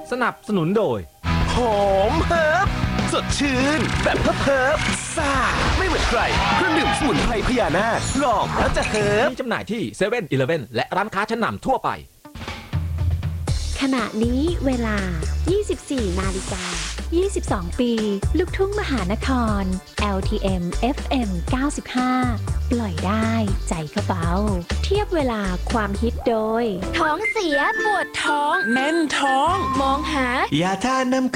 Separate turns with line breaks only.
สนับสนุนโดย
หอมเฮิร์บสดชื่นแบบเฮิร์บซ่าไม่เหมือนใครเครื่องดื่มสมุนไพรพญานาคลองแล้วจะเฮิร์บ
มีจำหน่ายที่เซเว่นอีเลฟเว่นและร้านค้าชั้นนำทั่วไป
ขณะนี้เวลา 24 นาฬิกา 22 ปี ลูกทุ่งมหานคร LTM FM 95 ปล่อยได้ใจกระเป๋าเทียบเวลาความฮิตโดย ท้องเสียปวดท้องแน่นท้อง มองหาย
าทาน้ำ